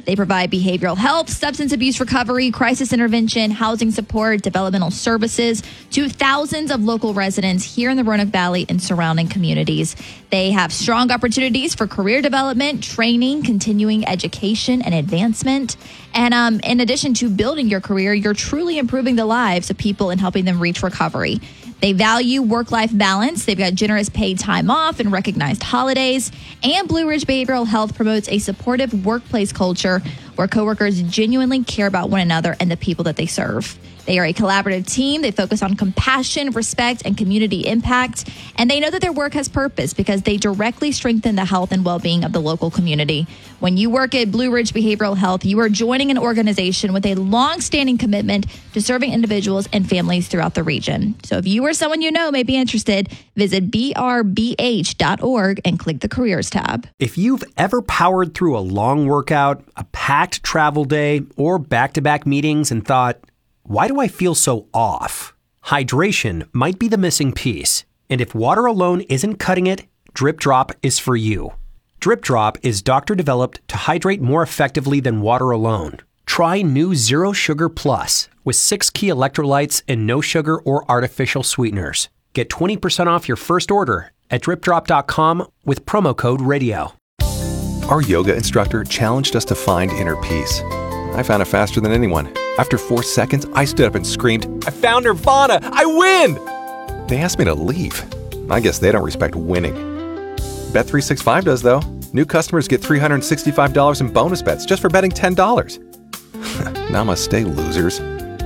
They provide behavioral health, substance abuse recovery, crisis intervention, housing support, developmental services to thousands of local residents here in the Roanoke Valley and surrounding communities. They have strong opportunities for career development, training, continuing education, and advancement. And in addition to building your career, you're truly improving the lives of people and helping them reach recovery. They value work-life balance. They've got generous paid time off and recognized holidays. And Blue Ridge Behavioral Health promotes a supportive workplace culture where coworkers genuinely care about one another and the people that they serve. They are a collaborative team. They focus on compassion, respect, and community impact. And they know that their work has purpose because they directly strengthen the health and well-being of the local community. When you work at Blue Ridge Behavioral Health, you are joining an organization with a long-standing commitment to serving individuals and families throughout the region. So if you or someone you know may be interested, visit brbh.org and click the Careers tab. If you've ever powered through a long workout, a packed travel day, or back-to-back meetings and thought, why do I feel so off? Hydration might be the missing piece. And if water alone isn't cutting it, Drip Drop is for you. Drip Drop is doctor-developed to hydrate more effectively than water alone. Try new Zero Sugar Plus with 6 key electrolytes and no sugar or artificial sweeteners. Get 20% off your first order at dripdrop.com with promo code RADIO. Our yoga instructor challenged us to find inner peace. I found it faster than anyone. After 4 seconds, I stood up and screamed, "I found Nirvana! I win!" They asked me to leave. I guess they don't respect winning. Bet365 does, though. New customers get $365 in bonus bets just for betting $10. Namaste, losers.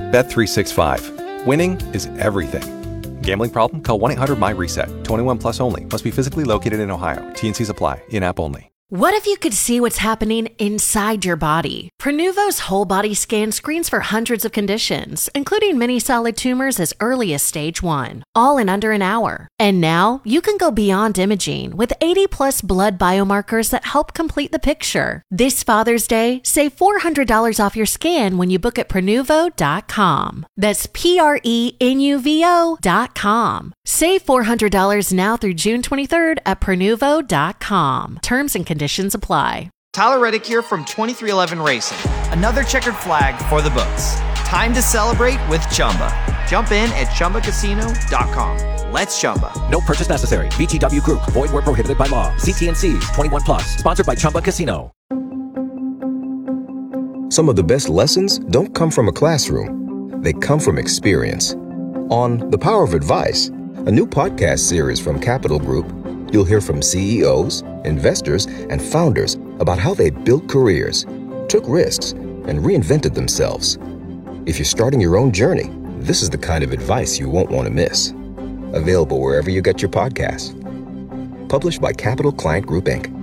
Bet365. Winning is everything. Gambling problem? Call 1-800-MY-RESET. 21 plus only. Must be physically located in Ohio. T&Cs apply. In-app only. What if you could see what's happening inside your body? Prenuvo's whole body scan screens for hundreds of conditions, including many solid tumors as early as stage 1, all in under an hour. And now you can go beyond imaging with 80+ blood biomarkers that help complete the picture. This Father's Day, save $400 off your scan when you book at Prenuvo.com. That's Prenuvo.com. Save $400 now through June 23rd at Prenuvo.com. Terms and conditions apply. Tyler Reddick here from 2311 Racing. Another checkered flag for the books. Time to celebrate with Chumba. Jump in at ChumbaCasino.com. Let's Chumba. No purchase necessary. VGW Group. Void where prohibited by law. See T&Cs. 21 plus. Sponsored by Chumba Casino. Some of the best lessons don't come from a classroom. They come from experience. On The Power of Advice, a new podcast series from Capital Group, you'll hear from CEOs, investors, and founders about how they built careers, took risks, and reinvented themselves. If you're starting your own journey, this is the kind of advice you won't want to miss. Available wherever you get your podcasts. Published by Capital Client Group, Inc.